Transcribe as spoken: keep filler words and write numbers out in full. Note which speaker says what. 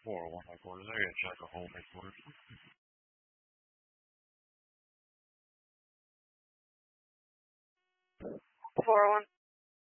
Speaker 1: four oh one headquarters. I gotta check a home headquarters.
Speaker 2: four oh one.